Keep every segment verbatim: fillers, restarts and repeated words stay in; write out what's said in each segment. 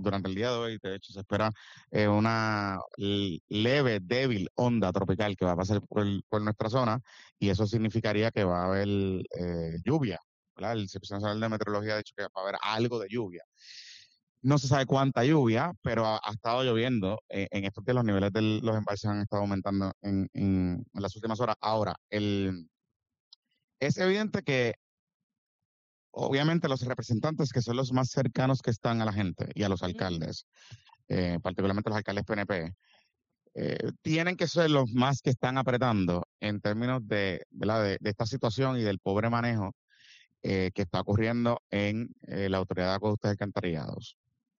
durante el día de hoy. De hecho, se espera eh, una l- leve, débil onda tropical que va a pasar por, por nuestra zona y eso significaría que va a haber eh, lluvia, ¿verdad? El Servicio Nacional de Meteorología ha dicho que va a haber algo de lluvia. No se sabe cuánta lluvia, pero ha, ha estado lloviendo. Eh, en estos días los niveles de los embalses han estado aumentando en, en- en las últimas horas. Ahora, el, es evidente que obviamente los representantes que son los más cercanos que están a la gente y a los Ujú. alcaldes, eh, particularmente los alcaldes P N P, eh, tienen que ser los más que están apretando en términos de, ¿verdad? de, de esta situación y del pobre manejo eh, que está ocurriendo en eh, la Autoridad de Acueductos y Alcantarillados.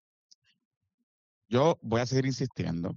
Yo voy a seguir insistiendo.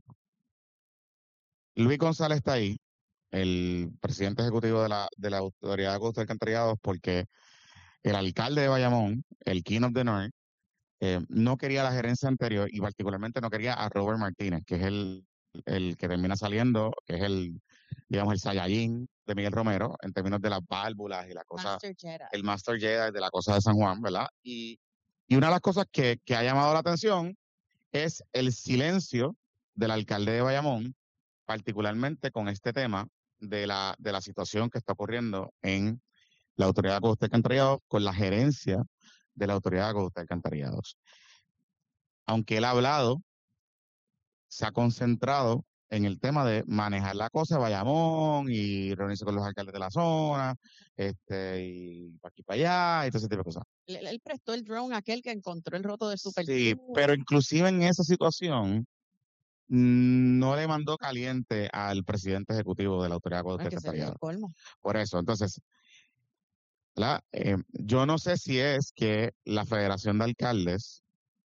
Luis González está ahí, el presidente ejecutivo de la, de la Autoridad de Acueductos y Alcantarillados, porque el alcalde de Bayamón, el King of the North, eh, no quería la gerencia anterior y particularmente no quería a Robert Martínez, que es el, el que termina saliendo, que es el, digamos, el Saiyajin de Miguel Romero, en términos de las válvulas y la cosa, Master Jedi. el Master Jedi de la cosa de San Juan, ¿verdad? Y, y una de las cosas que, que ha llamado la atención es el silencio del alcalde de Bayamón, particularmente con este tema de la, de la situación que está ocurriendo en la Autoridad de Acueductos y Alcantarillados con la gerencia de la Autoridad de Acueductos y Alcantarillados. Aunque él ha hablado, se ha concentrado en el tema de manejar la cosa de Bayamón y reunirse con los alcaldes de la zona, este, y para aquí para allá, y todo ese tipo de cosas. Él, él prestó el drone a aquel que encontró el roto del super Sí, tubo. pero inclusive en esa situación mm, no le mandó caliente al presidente ejecutivo de la Autoridad de Bueno, Acueductos es y que sería el Alcantarillados. colmo. Por eso, entonces, la, eh, yo no sé si es que la Federación de Alcaldes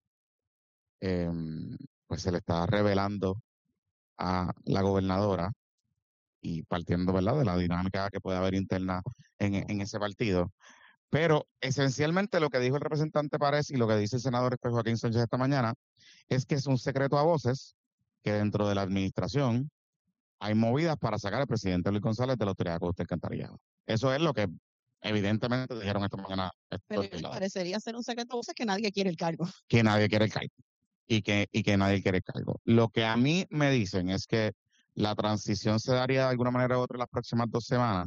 eh, pues se le está revelando a la gobernadora y partiendo, ¿verdad?, de la dinámica que puede haber interna en, en ese partido. Pero esencialmente lo que dijo el representante Párez y lo que dice el senador Espejo Joaquín Sánchez esta mañana es que es un secreto a voces que dentro de la administración hay movidas para sacar al presidente Luis González de la Autoridad de Acueductos y Alcantarillado. Eso es lo que evidentemente dijeron esta mañana Pero estos lados. parecería ser un secreto voces que nadie quiere el cargo. Que nadie quiere el cargo y que, y que nadie quiere el cargo. Lo que a mí me dicen es que la transición se daría de alguna manera u otra en las próximas dos semanas.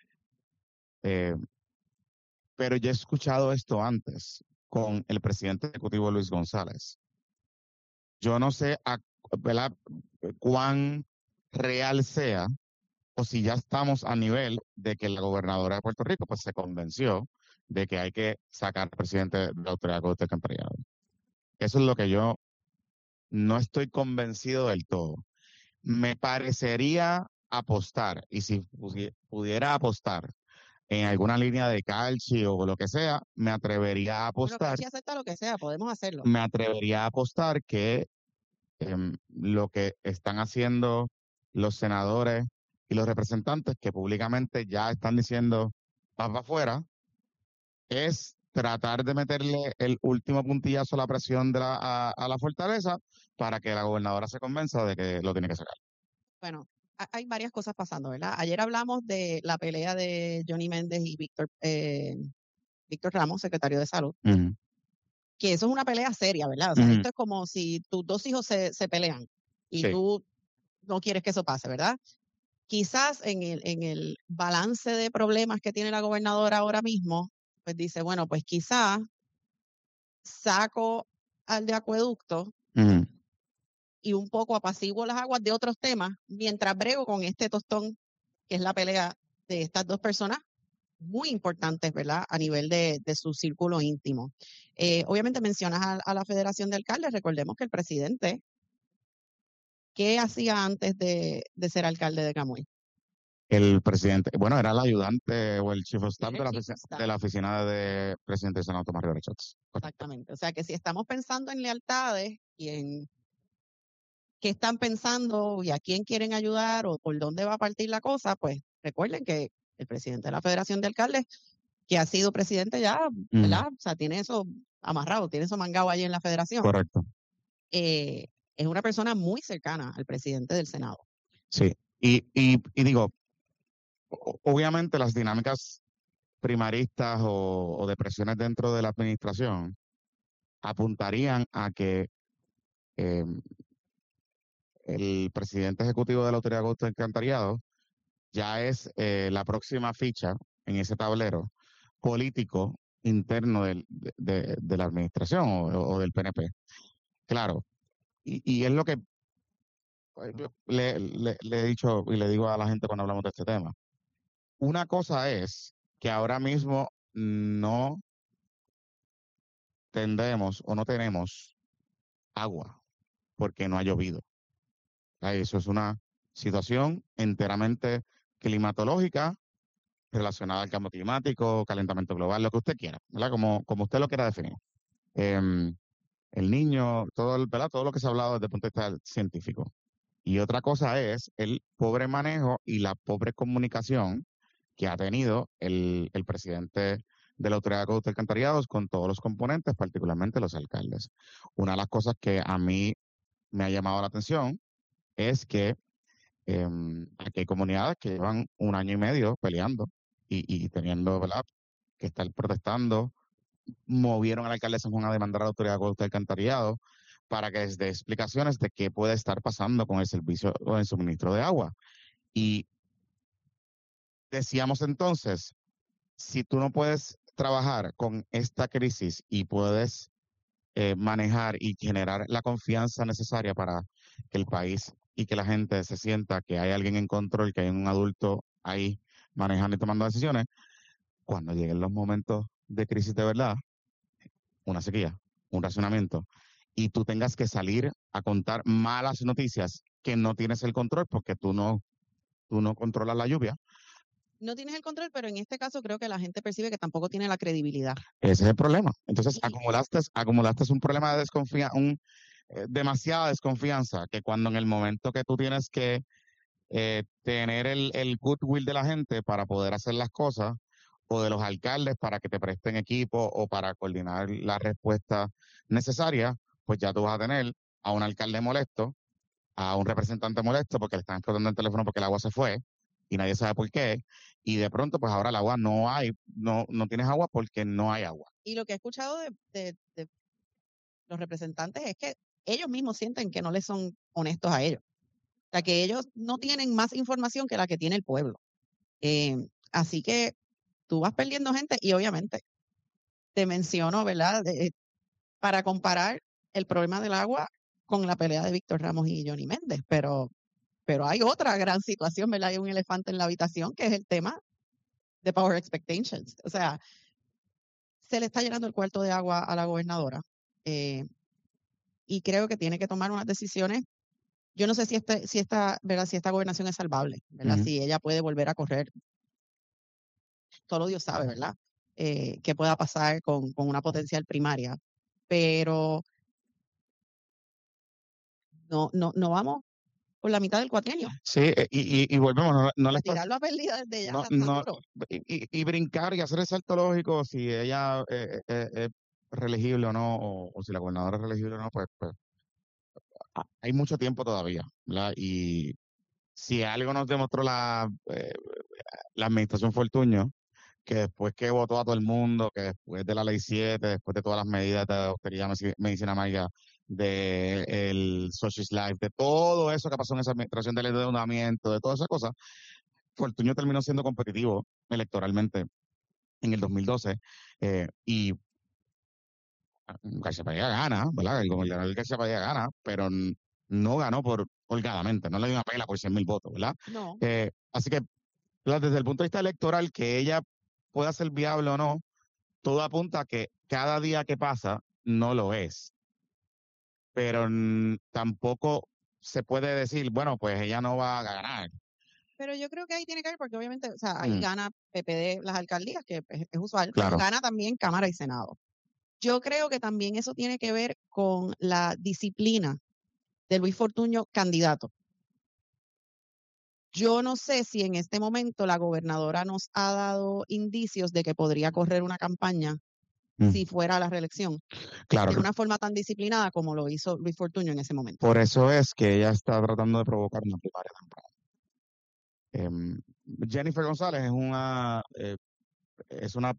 Eh, pero yo he escuchado esto antes con el presidente ejecutivo Luis González. Yo no sé a, ¿verdad?, cuán real sea o si ya estamos a nivel de que la gobernadora de Puerto Rico pues se convenció de que hay que sacar al presidente de la Autoridad de Acueductos y Alcantarillados. Eso es lo que yo no estoy convencido del todo. Me parecería apostar, y si pudiera apostar en alguna línea de calcio o lo que sea, me atrevería a Bueno, apostar, Cachi acepta lo que sea, podemos hacerlo. me atrevería a apostar que eh, lo que están haciendo los senadores y los representantes que públicamente ya están diciendo vas para afuera, es tratar de meterle el último puntillazo a la presión de la, a, a la fortaleza para que la gobernadora se convenza de que lo tiene que sacar. Bueno, hay varias cosas pasando, ¿verdad? Ayer hablamos de la pelea de Johnny Méndez y Víctor, eh, Víctor Ramos, secretario de Salud, uh-huh. que eso es una pelea seria, ¿verdad? O sea, uh-huh. esto es como si tus dos hijos se, se pelean y sí. tú no quieres que eso pase, ¿verdad? Quizás en el, en el balance de problemas que tiene la gobernadora ahora mismo, pues dice, bueno, pues quizás saco al de acueducto uh-huh. y un poco apaciguo las aguas de otros temas mientras brego con este tostón que es la pelea de estas dos personas muy importantes, ¿verdad? A nivel de, de su círculo íntimo. Eh, obviamente mencionas a, a la Federación de Alcaldes, recordemos que el presidente, ¿qué hacía antes de, de ser alcalde de Camuy? El presidente, bueno, era el ayudante o el chief of staff, de la, chief of ofici- de la oficina de presidente del Senado, Tomás Rivera Chats. Exactamente. O sea que si estamos pensando en lealtades y en qué están pensando y a quién quieren ayudar o por dónde va a partir la cosa, pues recuerden que el presidente de la Federación de Alcaldes, que ha sido presidente ya, ¿verdad? Mm. O sea, tiene eso amarrado, tiene eso mangado allí en la federación. Correcto. Eh, es una persona muy cercana al presidente del Senado. Sí, y, y, y digo, obviamente las dinámicas primaristas o, o de presiones dentro de la administración apuntarían a que eh, el presidente ejecutivo de la Autoridad de Aguas y Alcantarillado ya es eh, la próxima ficha en ese tablero político interno del- de, de- de la administración o, o del P N P. Claro, y, y es lo que eh, yo le, le- le he dicho y le digo a la gente cuando hablamos de este tema. Una cosa es que ahora mismo no tendremos o no tenemos agua porque no ha llovido. Ah, Eso es una situación enteramente climatológica relacionada al cambio climático, calentamiento global, lo que usted quiera, ¿verdad? Como, como usted lo quiera definir. Em, el niño, todo, el, ¿verdad? Todo lo que se ha hablado desde el punto de vista científico. Y otra cosa es el pobre manejo y la pobre comunicación que ha tenido el, el presidente de la Autoridad de Acueductos y Alcantarillados con todos los componentes, particularmente los alcaldes. Una de las cosas que a mí me ha llamado la atención es que eh, aquí hay comunidades que llevan un año y medio peleando y, y teniendo, ¿verdad?, que estar protestando. Movieron al alcalde de San Juan a demandar a la Autoridad de Acueductos y Alcantarillado para que les dé explicaciones de qué puede estar pasando con el servicio o el suministro de agua. Y decíamos entonces, si tú no puedes trabajar con esta crisis y puedes eh, manejar y generar la confianza necesaria para que el país y que la gente se sienta que hay alguien en control, que hay un adulto ahí manejando y tomando decisiones, cuando lleguen los momentos de crisis de verdad, una sequía, un racionamiento, y tú tengas que salir a contar malas noticias que no tienes el control porque tú no, tú no controlas la lluvia. No tienes el control, pero en este caso creo que la gente percibe que tampoco tiene la credibilidad. Ese es el problema. Entonces, Y acumulaste, acumulaste un problema de desconfianza, un, eh, demasiada desconfianza, que cuando en el momento que tú tienes que eh, tener el, el goodwill de la gente para poder hacer las cosas, o de los alcaldes para que te presten equipo o para coordinar la respuesta necesaria, pues ya tú vas a tener a un alcalde molesto, a un representante molesto porque le están explotando el teléfono porque el agua se fue y nadie sabe por qué, y de pronto pues ahora el agua no hay, no, no tienes agua porque no hay agua. y lo que he escuchado de, de- de los representantes es que ellos mismos sienten que no les son honestos a ellos. O sea, que ellos no tienen más información que la que tiene el pueblo. Eh, así que tú vas perdiendo gente y obviamente te menciono, ¿verdad? De- para comparar el problema del agua con la pelea de Víctor Ramos y Johnny Méndez, pero, pero hay otra gran situación, ¿verdad? Hay un elefante en la habitación que es el tema de Power Expectations. O sea, se le está llenando el cuarto de agua a la gobernadora eh, y creo que tiene que tomar unas decisiones. Yo no sé si, este, si, esta, ¿verdad? Si esta gobernación es salvable, ¿verdad? Ujú. Si ella puede volver a correr, solo Dios sabe, ¿verdad? Eh, qué pueda pasar con, con una potencial primaria, pero no, no, no vamos por la mitad del cuatrienio. Sí, eh, y, y, y volvemos, no, no le A estás, tirarlo a pérdida desde ya no, está no, duro. y, y- y brincar y hacer el salto lógico si ella eh, eh, es reelegible o no, o, o si la gobernadora es reelegible o no, pues, pues ah, hay mucho tiempo todavía, ¿verdad? Y si algo nos demostró la, eh, la administración Fortuño, que después que votó a todo el mundo, que después de la ley siete, después de todas las medidas de austeridad, medici- medicina mágica, de el Social Life, de todo eso que pasó en esa administración del endeudamiento, de todas esas cosas, Fortuño terminó siendo competitivo electoralmente en el dos mil doce eh, y García Padilla gana, ¿verdad? El gobernador García Padilla gana, pero n- no ganó por holgadamente, no le dio una pela por cien mil votos, ¿verdad? No, Eh, así que ¿verdad? Desde el punto de vista electoral, que ella pueda ser viable o no, todo apunta a que cada día que pasa no lo es. Pero mm, tampoco se puede decir, bueno, pues ella no va a ganar. pero yo creo que ahí tiene que ver porque obviamente, o sea, ahí Mm, gana P P D las alcaldías, que es, es usual, pero claro, gana también Cámara y Senado. Yo creo que también eso tiene que ver con la disciplina de Luis Fortuño candidato. Yo no sé si en este momento la gobernadora nos ha dado indicios de que podría correr una campaña mm, si fuera a la reelección claro. de una forma tan disciplinada como lo hizo Luis Fortuño en ese momento. Por eso es que ella está tratando de provocar una primaria temprana. Em, Jennifer González es una, eh, es una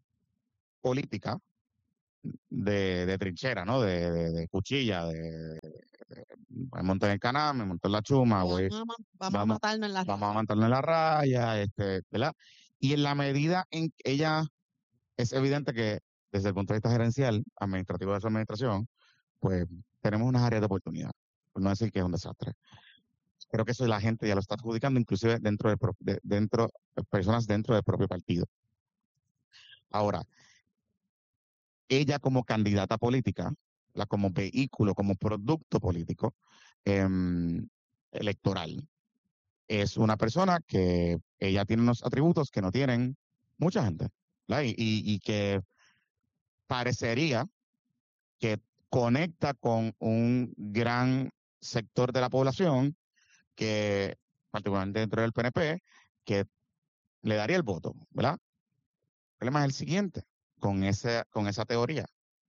política de, de trinchera, ¿no? De, de- de cuchilla, de, me monto en el canal, me monto en la chuma, Vamos, voy, a, ma- vamos a vamos, matarnos en la vamos a raya. mantenerlo en la raya, este, ¿verdad? Y en la medida en que ella, es evidente que desde el punto de vista gerencial, administrativo de su administración, pues tenemos unas áreas de oportunidad, por no decir que es un desastre. Creo que eso la gente ya lo está adjudicando, inclusive dentro de, pro- de- dentro, personas dentro del propio partido. Ahora, ella como candidata política, la como vehículo, como producto político em, electoral, es una persona que ella tiene unos atributos que no tienen mucha gente, ¿verdad? Y, y- y que parecería que conecta con un gran sector de la población que, particularmente dentro del P N P, que le daría el voto, ¿verdad? El problema es el siguiente, con, ese, con esa teoría,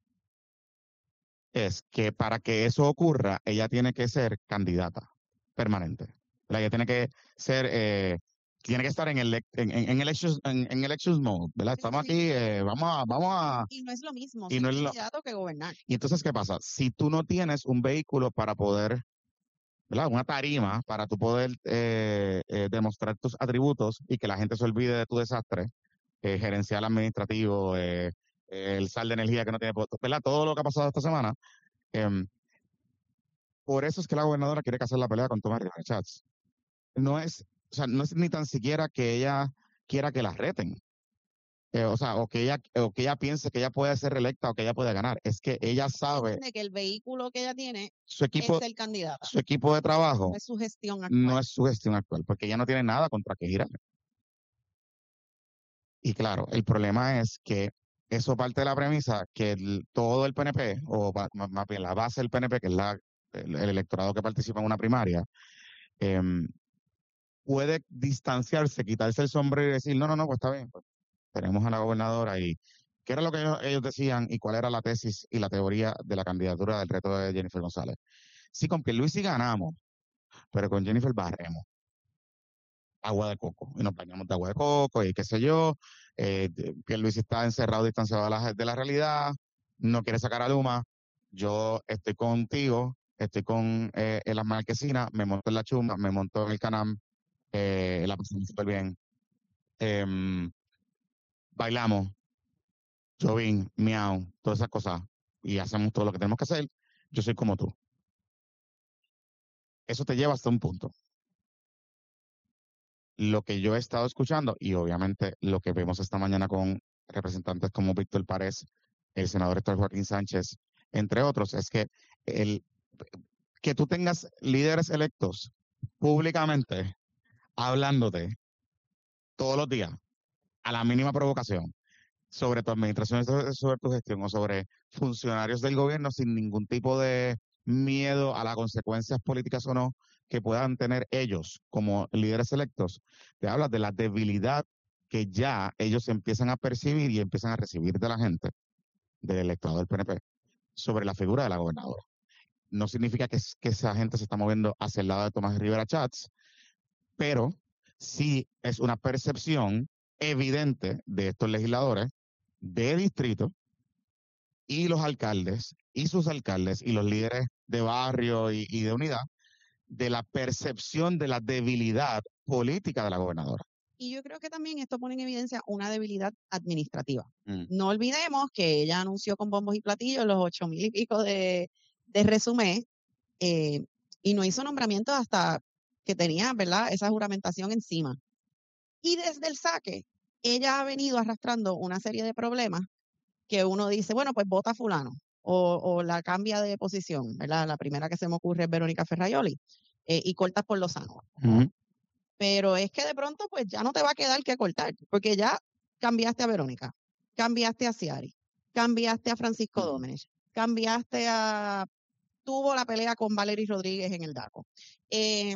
es que para que eso ocurra, ella tiene que ser candidata permanente. ¿Verdad? Ella tiene que ser, eh, tiene que estar en, el, en, en, en, elections, en, en elections mode, ¿verdad? Estamos Sí, aquí, eh, vamos a, vamos a, y no es lo mismo y ser no es lo, candidato que gobernar. y entonces, ¿qué pasa? Si tú no tienes un vehículo para poder, ¿verdad? Una tarima para tú poder eh, eh, demostrar tus atributos y que la gente se olvide de tu desastre, eh, gerencial administrativo, eh, eh, el sal de energía que no tiene, ¿verdad? Todo lo que ha pasado esta semana. Eh, por eso es que la gobernadora quiere hacer la pelea con Tomás Rivera Chats. No es, o sea, no es ni tan siquiera que ella quiera que la reten. Eh, o sea, o que ella, o que ella piense que ella puede ser reelecta o que ella puede ganar. Es que ella sabe Entiende que el vehículo que ella tiene su equipo, es el candidato, su equipo de trabajo no es su gestión no actual. es su gestión actual, porque ella no tiene nada contra que girar. Y claro, el problema es que eso parte de la premisa que el- todo el P N P, o va- más más bien la base del P N P, que es la, el, el electorado que participa en una primaria, em, puede distanciarse, quitarse el sombrero y decir, no, no, no, pues está bien, pues tenemos a la gobernadora y qué era lo que ellos, ellos decían y cuál era la tesis y la teoría de la candidatura del reto de Jennifer González. Sí, con Pierluisi ganamos, pero con Jennifer barremos agua de coco y nos bañamos de agua de coco y qué sé yo. Eh, de- Pierluisi está encerrado, distanciado de la, de la realidad, no quiere sacar a Luma. Yo estoy contigo, estoy con eh, en las marquesinas, me monto en la chuma, me monto en el canam, eh, la pasamos súper bien. Em, bailamos, Jovín, miau, todas esas cosas y hacemos todo lo que tenemos que hacer. Yo soy como tú. Eso te lleva hasta un punto. Lo que yo he estado escuchando y obviamente lo que vemos esta mañana con representantes como Víctor Párez, el senador Héctor Joaquín Sánchez, entre otros, es que el que tú tengas líderes electos públicamente hablándote todos los días a la mínima provocación sobre tu administración, sobre, sobre tu gestión o sobre funcionarios del gobierno sin ningún tipo de miedo a las consecuencias políticas o no que puedan tener ellos como líderes electos, te hablas de la debilidad que ya ellos empiezan a percibir y empiezan a recibir de la gente, del electorado del P N P, sobre la figura de la gobernadora. No significa que, que esa gente se está moviendo hacia el lado de Tomás Rivera Chats, pero sí es una percepción evidente de estos legisladores de distrito y los alcaldes y sus alcaldes y los líderes de barrio y, y de unidad de la percepción de la debilidad política de la gobernadora. Y yo creo que también esto pone en evidencia una debilidad administrativa. Mm. No olvidemos que ella anunció con bombos y platillos los ocho mil y pico de, de resumen eh, y no hizo nombramientos hasta que tenía, ¿verdad?, esa juramentación encima. Y desde el saque, ella ha venido arrastrando una serie de problemas que uno dice, bueno, pues vota fulano o, o la cambia de posición, ¿verdad? La primera que se me ocurre es Verónica Ferraioli eh, y cortas por lo sano. Mm. Pero es que de pronto pues ya no te va a quedar que cortar, porque ya cambiaste a Verónica, cambiaste a Ciari, cambiaste a Francisco Mm. Dómenech, cambiaste a... tuvo la pelea con Valery Rodríguez en el DACO. Eh,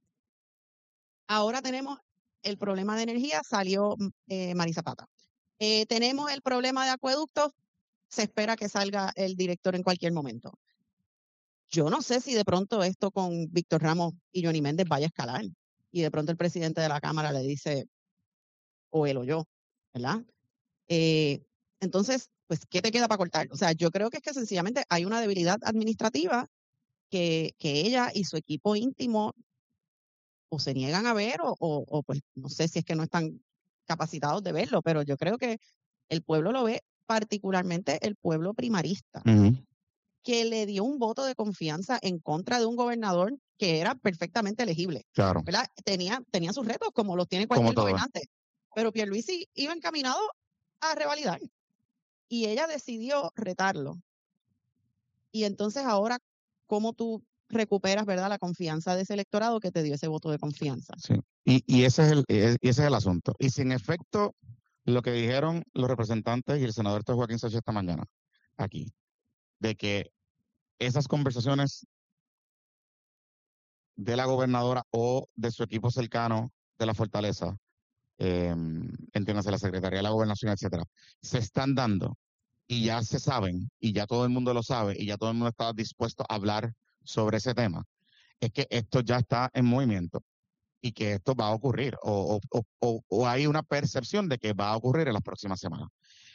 ahora tenemos el problema de energía, salió eh, Marisa Zapata. Eh, tenemos el problema de acueductos, se espera que salga el director en cualquier momento. Yo no sé si de pronto esto con Víctor Ramos y Johnny Méndez vaya a escalar y de pronto el presidente de la Cámara le dice, o él o yo, ¿verdad? Eh, entonces, pues, ¿qué te queda para cortar? O sea, yo creo que es que sencillamente hay una debilidad administrativa que, que ella y su equipo íntimo o se niegan a ver o, o, o pues no sé si es que no están capacitados de verlo, pero yo creo que el pueblo lo ve, particularmente el pueblo primarista, Uh-huh. que le dio un voto de confianza en contra de un gobernador que era perfectamente elegible. Claro. ¿Verdad? Tenía, tenía sus retos, como los tiene Como cualquier todo. gobernante, pero Pierluisi iba encaminado a revalidar y ella decidió retarlo. Y entonces ahora, ¿cómo tú recuperas, verdad, la confianza de ese electorado que te dio ese voto de confianza? Sí. Y, y ese es el, es- y ese es el asunto. Y sin efecto, lo que dijeron los representantes y el senador Joaquín Sánchez esta mañana, aquí, de que esas conversaciones de la gobernadora o de su equipo cercano de la Fortaleza, eh, entiéndase, la Secretaría de la Gobernación, etcétera, se están dando y ya se saben, y ya todo el mundo lo sabe, y ya todo el mundo está dispuesto a hablar sobre ese tema, es que esto ya está en movimiento y que esto va a ocurrir, o, o, o, o hay una percepción de que va a ocurrir en las próximas semanas.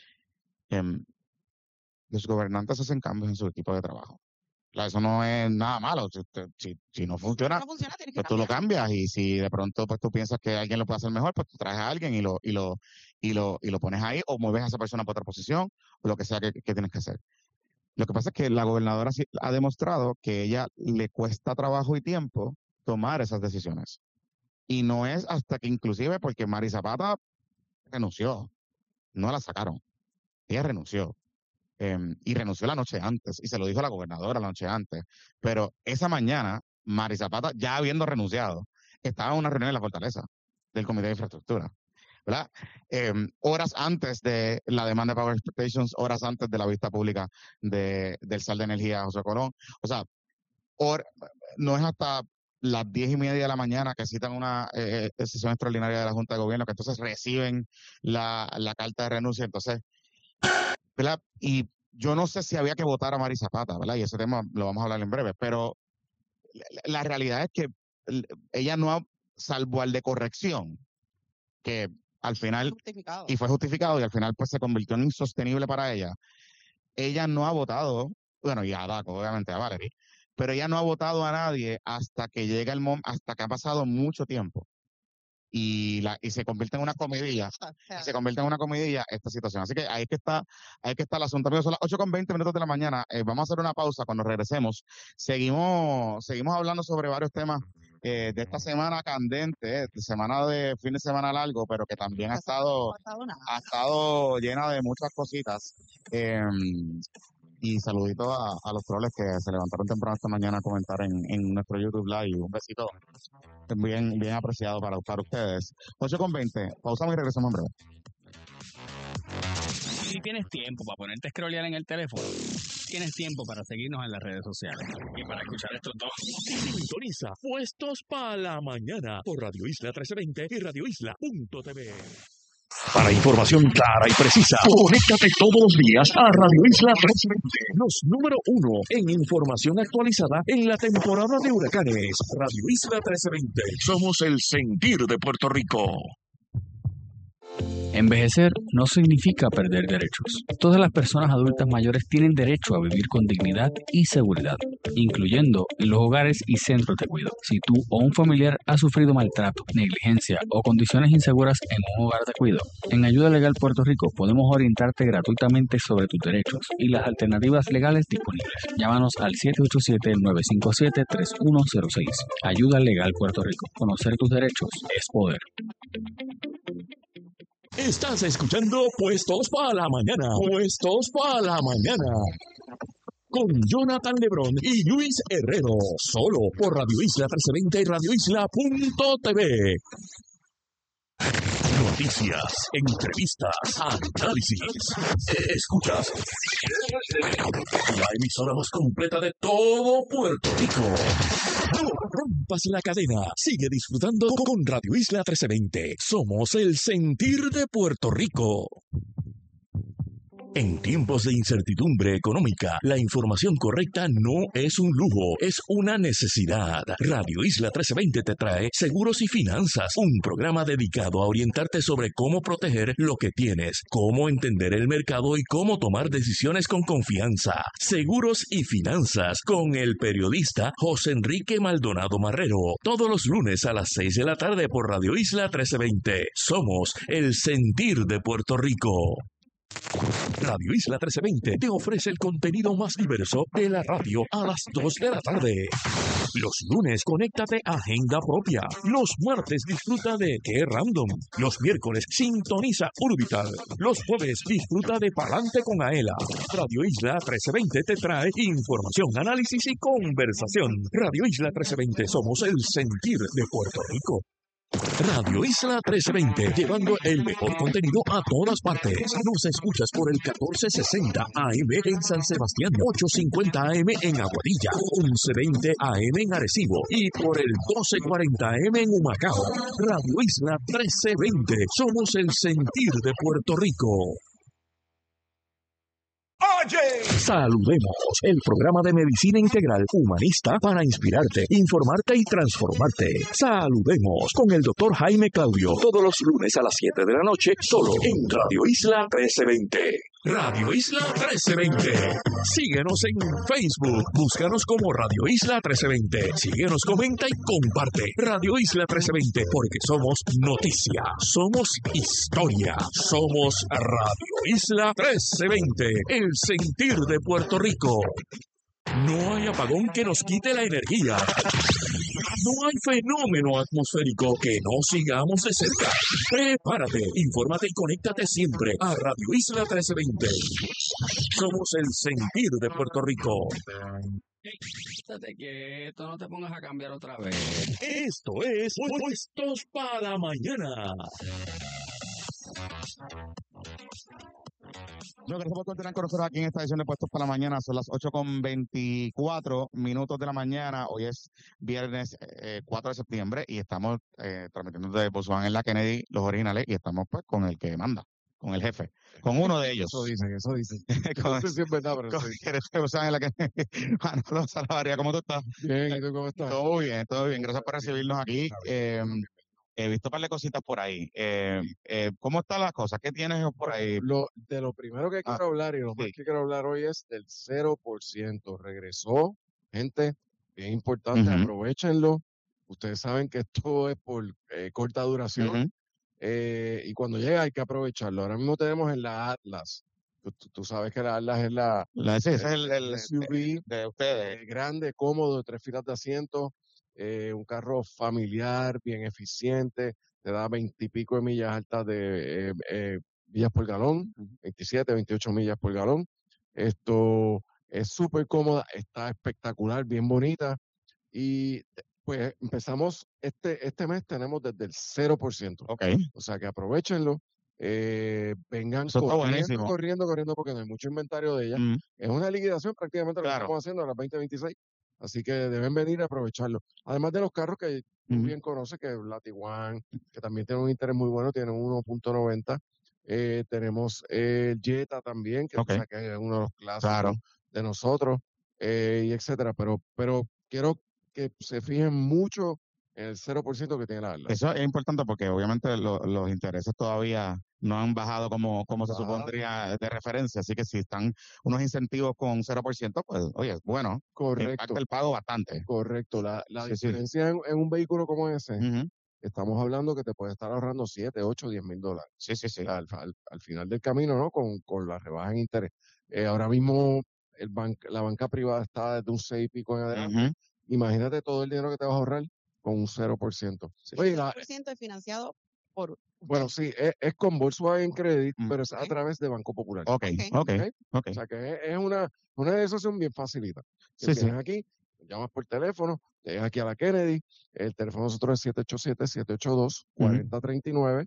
Um, los gobernantes hacen cambios en su equipo de trabajo. Claro, eso no es nada malo. Si, si, si no funciona, no funciona tienes que pues tú lo cambiarlo. cambias. Y si de pronto pues tú piensas que alguien lo puede hacer mejor, pues tú traes a alguien y lo, y lo, y lo, y lo pones ahí, o mueves a esa persona para otra posición, o lo que sea que, que tienes que hacer. Lo que pasa es que la gobernadora sí ha demostrado que ella le cuesta trabajo y tiempo tomar esas decisiones. Y no es hasta que inclusive, porque Mari Zapata renunció, no la sacaron, ella renunció. Eh, y renunció la noche antes, y se lo dijo a la gobernadora la noche antes. Pero esa mañana, Mari Zapata, ya habiendo renunciado, estaba en una reunión en la Fortaleza del Comité de Infraestructura, ¿verdad? Eh, horas antes de la demanda de Power Stations, horas antes de la vista pública de, del sal de energía José Colón. O sea, or, no es hasta las diez y media de la mañana que citan una eh, sesión extraordinaria de la Junta de Gobierno, que entonces reciben la, la carta de renuncia. Entonces, ¿verdad? Y yo no sé si había que votar a Mari Zapata, ¿verdad? Y ese tema lo vamos a hablar en breve, pero la, la realidad es que ella no ha, salvo al de corrección, que al final, Justificado. y fue justificado, y al final pues se convirtió en insostenible para ella, ella no ha votado, bueno, y a Daco, obviamente a Valerie, pero ella no ha votado a nadie hasta que llega el momento, hasta que ha pasado mucho tiempo. Y, la, y se convierte en una comidilla, y se convierte en una comidilla esta situación. Así que ahí es que está, ahí es que está el asunto. Amigos, son las ocho con veinte minutos de la mañana. Eh, vamos a hacer una pausa. Cuando regresemos, seguimos, seguimos hablando sobre varios temas eh, de esta semana candente, eh, semana de fin de semana largo, pero que también ha estado, ha estado llena de muchas cositas. Eh, y saluditos a, a los troles que se levantaron temprano esta mañana a comentar en, en nuestro YouTube Live. Un besito bien, bien apreciado para, para ustedes. ocho con veinte, pausamos y regresamos en breve. Si tienes tiempo para ponerte a scrollear en el teléfono, tienes tiempo para seguirnos en las redes sociales y para escuchar estos dos. Sintoniza Puestos para la Mañana por Radio Isla trece veinte y radio isla punto t v. Para información clara y precisa, conéctate todos los días a Radio Isla trece veinte, los número uno en información actualizada en la temporada de huracanes. Radio Isla trece veinte, somos el sentir de Puerto Rico. Envejecer no significa perder derechos. Todas las personas adultas mayores tienen derecho a vivir con dignidad y seguridad, incluyendo en los hogares y centros de cuidado. Si tú o un familiar ha sufrido maltrato, negligencia o condiciones inseguras en un hogar de cuidado, en Ayuda Legal Puerto Rico podemos orientarte gratuitamente sobre tus derechos y las alternativas legales disponibles. Llámanos al siete ocho siete, nueve cinco siete, tres uno cero seis. Ayuda Legal Puerto Rico. Conocer tus derechos es poder. Estás escuchando Puestos para la Mañana. Puestos para la Mañana. Con Jonathan Lebrón y Luis Herrero. Solo por Radio Isla trece veinte y radio isla punto t v. Noticias, entrevistas, análisis. Escuchas la emisora más completa de todo Puerto Rico. No rompas la cadena. Sigue disfrutando con Radio Isla trece veinte. Somos el sentir de Puerto Rico. En tiempos de incertidumbre económica, la información correcta no es un lujo, es una necesidad. Radio Isla trece veinte te trae Seguros y Finanzas, un programa dedicado a orientarte sobre cómo proteger lo que tienes, cómo entender el mercado y cómo tomar decisiones con confianza. Seguros y Finanzas, con el periodista José Enrique Maldonado Marrero, todos los lunes a las seis de la tarde por Radio Isla trece veinte. Somos el sentir de Puerto Rico. Radio Isla trece veinte te ofrece el contenido más diverso de la radio a las dos de la tarde. Los lunes, conéctate a Agenda Propia. Los martes, disfruta de Qué Random. Los miércoles, sintoniza Orbital. Los jueves, disfruta de Palante con Aela. Radio Isla trece veinte te trae información, análisis y conversación. Radio Isla trece veinte, somos el sentir de Puerto Rico. Radio Isla trece veinte, llevando el mejor contenido a todas partes. Nos escuchas por el catorce sesenta A M en San Sebastián, ochocientos cincuenta A M en Aguadilla, once veinte A M en Arecibo y por el doce cuarenta A M en Humacao. Radio Isla trece veinte, somos el sentir de Puerto Rico. Oye, saludemos, el programa de medicina integral humanista para inspirarte, informarte y transformarte. Saludemos con el doctor Jaime Claudio, todos los lunes a las siete de la noche, solo en Radio Isla trece veinte. Radio Isla trece veinte. Síguenos en Facebook, búscanos como Radio Isla trece veinte. Síguenos, comenta y comparte. Radio Isla trece veinte, porque somos noticia, somos historia, somos Radio Isla trece veinte, el sentir de Puerto Rico. No hay apagón que nos quite la energía. No hay fenómeno atmosférico que no sigamos de cerca. Prepárate, infórmate y conéctate siempre a Radio Isla trece veinte. Somos el sentir de Puerto Rico. Quítate quieto, no te pongas a cambiar otra vez. Esto es Puestos para Mañana. No, gracias por continuar con nosotros aquí en esta edición de Puestos para la Mañana. Son las ocho con veinticuatro minutos de la mañana. Hoy es viernes eh, cuatro de septiembre y estamos eh, transmitiendo desde Botswana en la Kennedy, los originales, y estamos pues con el que manda, con el jefe, con uno de ellos. Eso dicen, eso dicen. con, No sé si es verdad, pero con sí. el jefe de Botswana en la Kennedy. Manolo Salavarria, ¿cómo tú estás? Bien, ¿y tú cómo estás? Todo bien, todo bien. Gracias por recibirnos aquí. Eh, He visto un par de cositas por ahí. Eh, eh, ¿Cómo están las cosas? ¿Qué tienes por ahí? Lo, de lo primero que quiero Ah, hablar y lo más sí. que quiero hablar hoy es del cero por ciento. Regresó, gente, bien importante, Ujú. aprovechenlo. Ustedes saben que esto es por eh, corta duración Ujú. eh, y cuando llega hay que aprovecharlo. Ahora mismo tenemos en la Atlas. Tú, tú- tú sabes que la Atlas es la La- sí, ese es el, el- el S U V de ustedes. eh, grande, cómodo, de tres filas de asiento, eh, un carro familiar, bien eficiente, te da veintipico de millas altas de eh, eh, millas por galón, veintisiete, veintiocho millas por galón. Esto es súper cómoda, está espectacular, bien bonita. Y pues empezamos, este, este mes tenemos desde el cero por ciento. Ok. O sea que aprovechenlo. eh, vengan Eso está corriendo, buenísimo. corriendo, corriendo, porque no hay mucho inventario de ella. Mm, Es una liquidación prácticamente lo que Claro. estamos haciendo a las veinte veintiséis. Así que deben venir a aprovecharlo. Además de los carros que tú Ujú. bien conoces, que es la Tiguan, que también tiene un interés muy bueno, tiene uno punto noventa. Eh, tenemos el Jetta también, que, tú Ok. sabes que es uno de los clásicos Claro. de nosotros, eh, y etcétera. Pero, pero quiero que se fijen mucho en el cero por ciento que tiene la Atlas. Eso es importante porque obviamente lo- los intereses todavía no han bajado como, como se Bajado. supondría de referencia. Así que si están unos incentivos con cero por ciento, pues oye, bueno, Correcto, impacta el pago bastante. correcto. La, la Sí, sí. diferencia en, en un vehículo como ese, Ujú. estamos hablando que te puede estar ahorrando siete, ocho, diez mil dólares. Sí, sí, sí. Al, al- al final del camino, ¿no? Con, con la rebaja en interés. Eh, ahora mismo el ban- la banca privada está desde un seis y pico en adelante. Ujú. Imagínate todo el dinero que te vas a ahorrar con un cero por ciento. Oye, la- cero por ciento es financiado por bueno, sí, es, es con Volkswagen Credit, Mm. pero es a Ok. través de Banco Popular. Ok, Ok. ok, ok. O sea que es, es una, una decisión bien facilita. Que Sí, sí. tienes aquí, llamas por teléfono, llegas aquí a la Kennedy, el teléfono de nosotros es siete ocho siete, siete ocho dos, cuatro cero tres nueve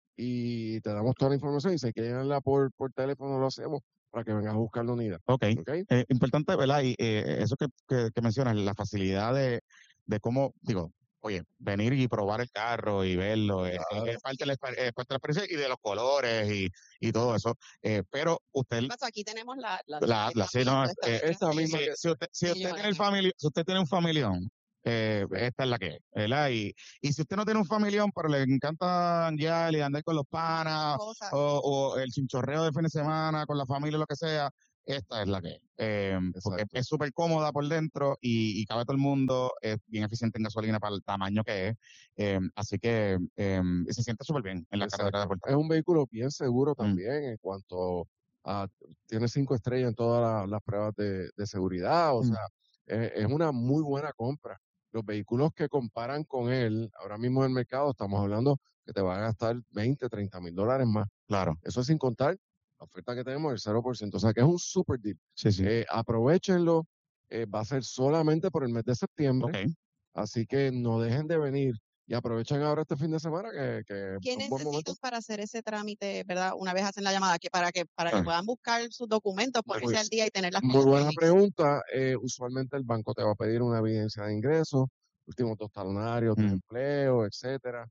y te damos toda la información y si hay que llenarla por, por teléfono lo hacemos para que vengas a buscar la unidad. Ok. ¿Ok? Eh, importante, ¿verdad? Y eh, eso que, que, que mencionas, la facilidad de, de cómo, digo, oye, venir y probar el carro y verlo, eh, Claro. es parte de la, exper- es parte de la experiencia y de los colores y, y todo eso. Eh, pero usted, ¿Qué pasó? Aquí tenemos la, la, la, la sí, no, esta eh, Esta misma misma si, que si usted, si que usted yo tiene el la tengo. famili- si usted tiene un familión, eh, Sí. esta es la que es, ¿verdad? Y, y si usted no tiene un familión, pero le encanta janguear y andar con los panas Cosa. o, o el chinchorreo de fin de semana con la familia, lo que sea, esta es la que es. Eh, porque Exacto. es súper cómoda por dentro y, y cabe todo el mundo, es bien eficiente en gasolina para el tamaño que es. Eh, así que eh, y se siente súper bien en la carretera de Exacto. Puerto Es un vehículo bien seguro Mm. también en cuanto a, tiene cinco estrellas en todas la- las pruebas de, de seguridad, o Mm. sea, es, es una muy buena compra. Los vehículos que comparan con él, ahora mismo en el mercado, estamos hablando que te van a gastar veinte, treinta mil dólares más. Claro, Eso es sin contar la oferta que tenemos, el cero por ciento. O sea, que es un super deal. sí, sí. Eh, aprovechenlo, eh, va a ser solamente por el mes de septiembre, Ok. así que no dejen de venir y aprovechen ahora este fin de semana que, que ¿Qué es un buen momento. necesitas para hacer ese trámite, verdad? Una vez hacen la llamada, que para que para que Ah. puedan buscar sus documentos, ponerse Pues, al día y tener las Muy cosas buena listas. pregunta. Eh, usualmente el banco te va a pedir una evidencia de ingreso, últimos dos talonarios de Mm. empleo, etcétera.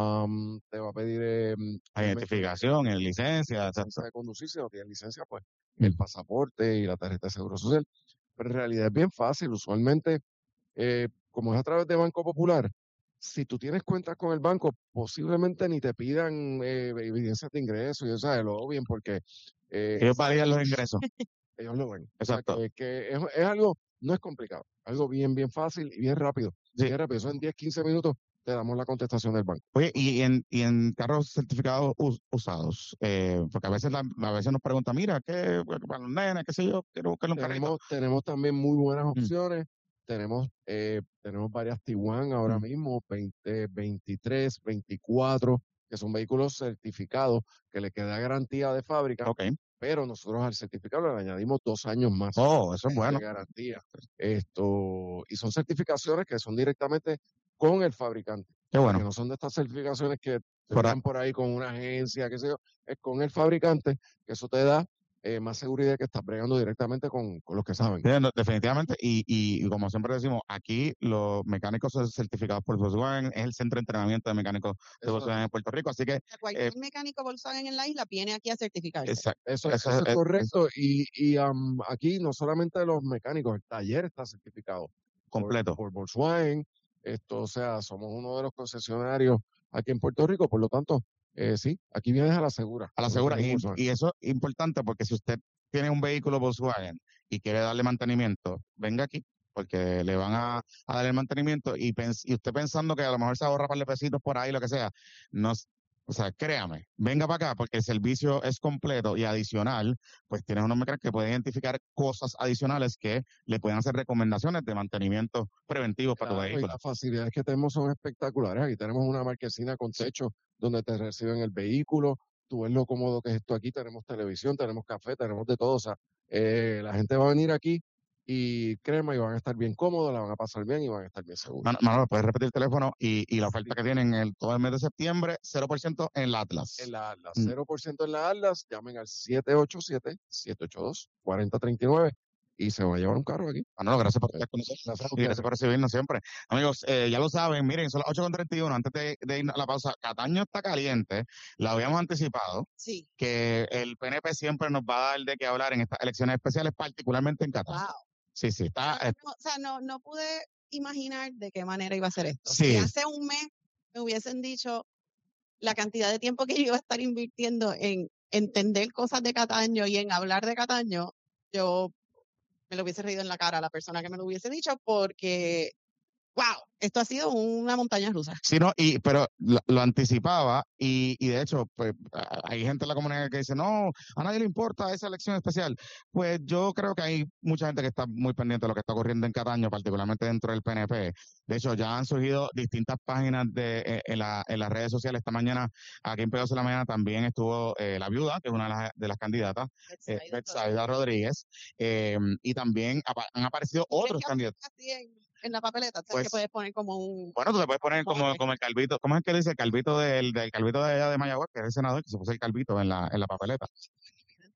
Am, te va a pedir eh, La obviamente, identificación, en licencia, licencia exacto. de conducir, si no tienes licencia, pues Mm. el pasaporte y la tarjeta de seguro social. Pero en realidad es bien fácil. Usualmente, eh, como es a través de Banco Popular, si tú tienes cuentas con el banco, posiblemente ni te pidan eh, evidencias de ingreso y eso, lo bien porque eh, Ellos es validan algo- los ingresos. ellos lo ven. O sea, Exacto. que, que es, es algo, no es complicado, algo bien, bien fácil y bien rápido. Sí. Bien rápido, eso en diez, quince minutos te damos la contestación del banco. Oye, y en, y en carros certificados us- usados, eh, porque a veces la- a veces nos preguntan, mira, ¿qué para los nenes, qué sé yo, quiero buscarle un carrito? Tenemos, tenemos también muy buenas Mm. opciones. Tenemos, eh, tenemos varias Tiguan ahora Mm. mismo, veinte, veintitrés, veinticuatro, que son vehículos certificados que le queda garantía de fábrica, Ok. pero nosotros al certificado le añadimos dos años más Oh, eso es de bueno. garantía. Esto, y son certificaciones que son directamente con el fabricante. Qué O sea, bueno. que no son de estas certificaciones que se Por a- envían por ahí con una agencia, qué sé yo, es con el fabricante, que eso te da eh, más seguridad que estás bregando directamente con, con los que saben. Sí, no, definitivamente, y, y, y como siempre decimos, aquí los mecánicos son certificados por Volkswagen, es el centro de entrenamiento de mecánicos de Eso, Volkswagen en Puerto Rico, así que O sea, cualquier mecánico Volkswagen en la isla viene aquí a certificarse. esa- eso, eso, eso es es- correcto. Y, y am, aquí no solamente los mecánicos, el taller está certificado por, completo. por Volkswagen. Esto, o sea, somos uno de los concesionarios aquí en Puerto Rico, por lo tanto, eh, sí, aquí vienes a la segura. A la porque segura. tenemos Y, Volkswagen. y eso es importante porque si usted tiene un vehículo Volkswagen y quiere darle mantenimiento, venga aquí, porque le van a, a dar el mantenimiento y, pens- y usted pensando que a lo mejor se ahorra un par de pesitos por ahí, lo que sea, no, s- o sea, créame, venga para acá porque el servicio es completo y adicional, pues tienes unos mecánicos que pueden identificar cosas adicionales que le pueden hacer recomendaciones de mantenimiento preventivo para tu Claro, y vehículo. las facilidades que tenemos son espectaculares. Aquí tenemos una marquesina con techo donde te reciben el vehículo. Tú ves lo cómodo que es esto aquí. Tenemos televisión, tenemos café, tenemos de todo. O sea, eh, la gente va a venir aquí y créeme, y van a estar bien cómodos, la van a pasar bien y van a estar bien seguros. Mano- Manolo, puedes repetir el teléfono y, y la oferta Sí. que tienen el, todo el mes de septiembre, cero por ciento en la Atlas. En la Atlas, Mm. cero por ciento en la Atlas, llamen al siete ocho siete, siete ocho dos, cuatro cero tres nueve y se va a llevar un carro aquí. Manolo, gracias por Eh, estar con nosotros Gracias a y ustedes. gracias por recibirnos siempre. Amigos, eh, ya lo saben, miren, son las ocho con treinta y uno. Antes de, de ir a la pausa, Cataño está caliente, lo habíamos anticipado, Sí. que el P N P siempre nos va a dar de qué hablar en estas elecciones especiales, particularmente en Cataño. Wow. Sí, sí, está. No, eh, no, o sea, no, no pude imaginar de qué manera iba a ser esto. Sí. Si hace un mes me hubiesen dicho la cantidad de tiempo que yo iba a estar invirtiendo en entender cosas de Cataño y en hablar de Cataño, yo me lo hubiese reído en la cara a la persona que me lo hubiese dicho porque, wow, esto ha sido una montaña rusa. Sí, no, y, pero lo, lo anticipaba y, y de hecho, pues a- hay gente en la comunidad que dice, no, a nadie le importa esa elección especial. Pues yo creo que hay mucha gente que está muy pendiente de lo que está ocurriendo en Cataño, particularmente dentro del P N P. De hecho, ya han surgido distintas páginas de, eh, en, la- en las redes sociales. Esta mañana, aquí en Pegaso de la Mañana, también estuvo eh, la viuda, que es una de las, de las candidatas, eh, Betsaida Betsaida Rodríguez, eh, y también apa- han aparecido otros ¿Qué candidatos. así en, en la papeleta? ¿Sabes Pues, que puedes poner como un... Bueno, tú te puedes poner como, Mote. como el calvito, ¿cómo es que dice? El calvito del, del calvito de allá de Mayagüez, que es el senador, que se puso el calvito en la, en la papeleta.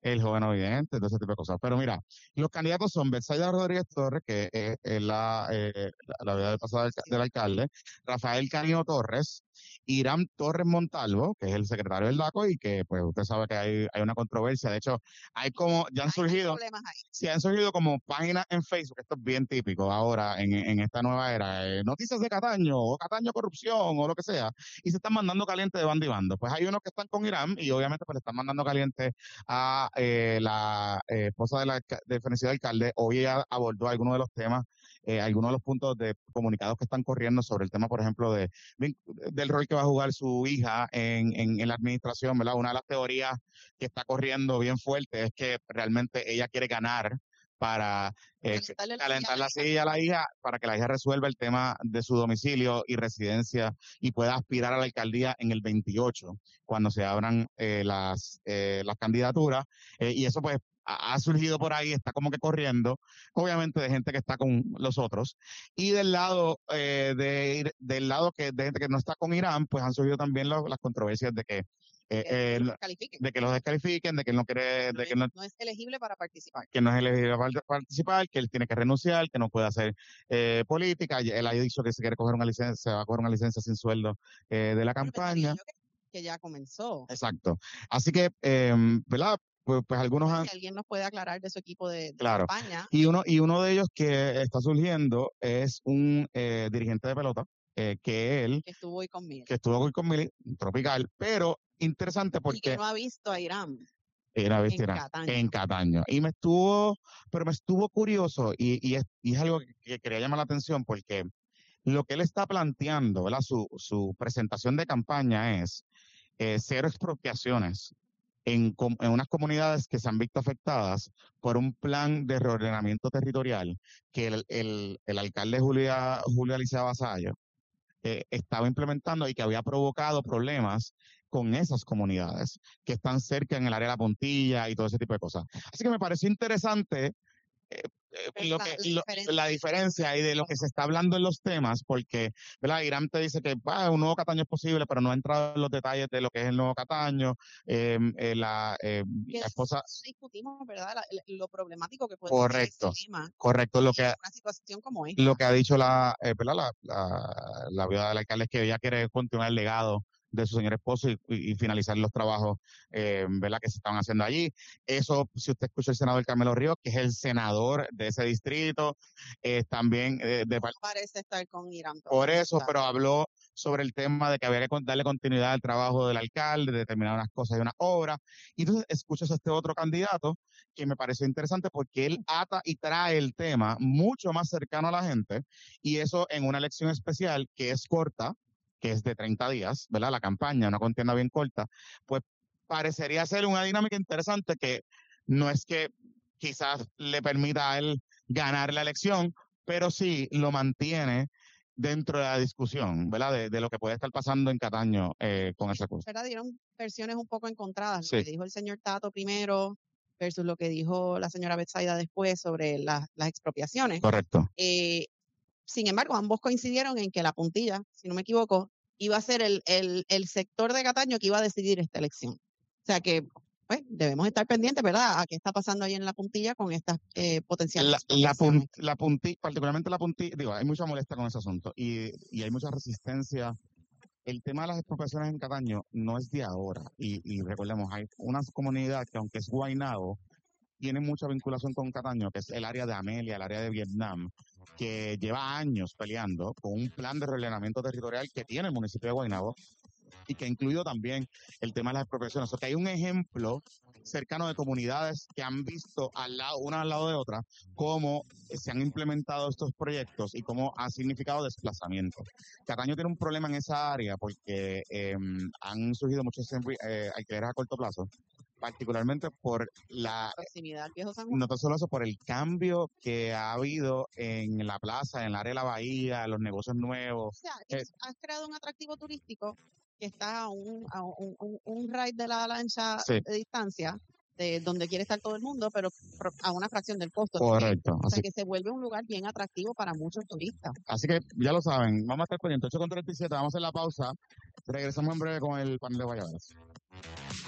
el joven oyente, todo ese tipo de cosas. Pero mira, los candidatos son Betsaida Rodríguez Torres, que es, es la, eh, la, la vida pasada del, del alcalde, Rafael Canio Torres, Irán Torres Montalvo, que es el secretario del DACO, y que pues usted sabe que hay, hay una controversia. De hecho, hay como, ya han Hay surgido, problemas ahí. sí, han surgido como páginas en Facebook, esto es bien típico ahora en, en esta nueva era, eh, noticias de Cataño, o Cataño corrupción, o lo que sea, y se están mandando caliente de bando y bando. Pues hay unos que están con Irán, y obviamente pues le están mandando caliente a eh, la eh, esposa de la alca- del fenecido alcalde. Hoy ella abordó algunos de los temas, eh, algunos de los puntos de comunicados que están corriendo sobre el tema, por ejemplo, de, de- del rol que va a jugar su hija en, en, en la administración, ¿verdad? Una de las teorías que está corriendo bien fuerte es que realmente ella quiere ganar para eh, Calentarle la silla a calentar la la hija. silla a la hija, para que la hija resuelva el tema de su domicilio y residencia y pueda aspirar a la alcaldía en el veintiocho, cuando se abran eh, las, eh, las candidaturas. Eh, y eso pues ha ha surgido por ahí, está como que corriendo, obviamente de gente que está con los otros. Y del lado eh, de, Ir- del lado que de gente que no está con Irán, pues han surgido también los- las controversias de que eh, Que eh, lo califiquen. de que los descalifiquen, de que él no quiere, No de que es, no, no es elegible para participar. que no es elegible para participar, que él tiene que renunciar, que no puede hacer eh, política. Y él ha dicho que si quiere coger una licencia, se va a coger una licencia sin sueldo eh, de la Bueno, pensaría campaña. yo que, que ya comenzó. Exacto. Así que, eh, ¿verdad? Pues, pues algunos Pues han, si alguien nos puede aclarar de su equipo de, de claro. campaña, Y uno, y uno de ellos que está surgiendo es un eh, dirigente de pelota, eh, que él, que estuvo hoy conmigo que estuvo hoy con Mili, tropical, pero interesante y que porque no ha visto a Irán era en vestir Cataño. en Cataño. Y me estuvo, pero me estuvo curioso y, y, es, y es algo que, que quería llamar la atención porque lo que él está planteando, ¿verdad? Su, su presentación de campaña es eh, cero expropiaciones en, com- en unas comunidades que se han visto afectadas por un plan de reordenamiento territorial que el, el, el alcalde Julia, Julio Alicia Vasallo eh, estaba implementando y que había provocado problemas con esas comunidades que están cerca en el área de la Puntilla y todo ese tipo de cosas. Así que me pareció interesante eh, eh, lo La, que, la lo- diferencia. la diferencia y de lo que se está hablando en los temas, porque ¿verdad? Irán te dice que ah, un nuevo Cataño es posible, pero no ha entrado en los detalles de lo que es el nuevo Cataño. Eh, eh, la, eh, Que la esposa, discutimos, ¿verdad? La- la- lo problemático que puede ser correcto, ese tema correcto, lo en que, una situación como esta. lo que ha dicho la, eh, ¿verdad? La, la, la viuda del alcalde es que ella quiere continuar el legado de su señor esposo y, y- y finalizar los trabajos eh, ¿verdad? Que se estaban haciendo allí. Eso, si usted escucha el senador Carmelo Ríos, que es el senador de ese distrito, eh, también eh, de, No parece estar con Irán. por eso, Claro. pero habló sobre el tema de que había que con- darle continuidad al trabajo del alcalde, de determinar unas cosas y unas obras. Y entonces escuchas a este otro candidato que me pareció interesante porque él ata y trae el tema mucho más cercano a la gente, y eso en una elección especial que es corta, que es de treinta días, ¿verdad? La campaña, una contienda bien corta, pues parecería ser una dinámica interesante que no es que quizás le permita a él ganar la elección, pero sí lo mantiene dentro de la discusión, ¿verdad? De, de lo que puede estar pasando en Cataño eh, con esa cosa. ¿Verdad? Dieron versiones un poco encontradas. Sí. Lo que dijo el señor Tato primero versus lo que dijo la señora Betsaida después sobre la- las expropiaciones. Correcto. Eh, sin embargo, ambos coincidieron en que la Puntilla, si no me equivoco, iba a ser el, el, el sector de Cataño que iba a decidir esta elección. O sea que pues, debemos estar pendientes, ¿verdad?, a qué está pasando ahí en la Puntilla con estas eh, potenciales La, la, expropiaciones. pun- la punti, particularmente la puntilla, digo, hay mucha molestia con ese asunto y, y hay mucha resistencia. El tema de las expropiaciones en Cataño no es de ahora, y, y recordemos, hay una comunidad que aunque es Guaynabo, tiene mucha vinculación con Cataño, que es el área de Amelia, el área de Vietnam, que lleva años peleando con un plan de reordenamiento territorial que tiene el municipio de Guaynabo y que ha incluido también el tema de las expropiaciones. O sea, que hay un ejemplo cercano de comunidades que han visto al lado, una al lado de otra, cómo se han implementado estos proyectos y cómo ha significado desplazamiento. Cataño tiene un problema en esa área porque eh, han surgido muchos eh, alquileres a corto plazo, particularmente por la proximidad al Viejo San Juan. no tan solo eso, por el cambio que ha habido en la plaza, en el área de la bahía, los negocios nuevos. O sea, Eh, has creado un atractivo turístico que está a un, a un, un, un ride de la lancha Sí. de distancia, de donde quiere estar todo el mundo, pero pro- a una fracción del costo. Correcto. O sea, Así, que se vuelve un lugar bien atractivo para muchos turistas. así que ya lo saben, vamos a estar pendientes. ocho con treinta y siete, vamos a hacer la pausa. Regresamos en breve con el panel de Guayaberas.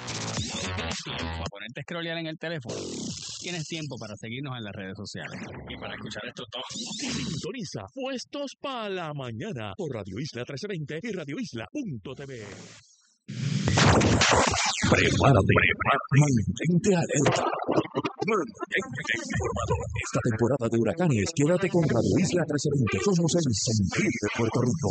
Para ponerte a scrollear en el teléfono, tienes tiempo para seguirnos en las redes sociales y para escuchar esto todo. Sintoniza Puestos para la Mañana por Radio Isla trece veinte y radio isla punto t v. Prepárate, mantente alerta, mantente informado. Esta temporada de huracanes, quédate con Radio Isla trece veinte. Somos el sentir de Puerto Rico.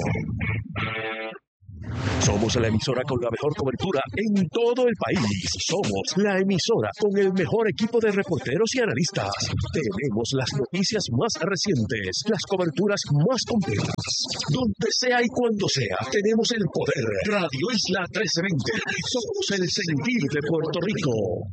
Somos la emisora con la mejor cobertura en todo el país. Somos la emisora con el mejor equipo de reporteros y analistas. Tenemos las noticias más recientes, las coberturas más completas. Donde sea y cuando sea, tenemos el poder. Radio Isla trece veinte. Somos el sentir de Puerto Rico.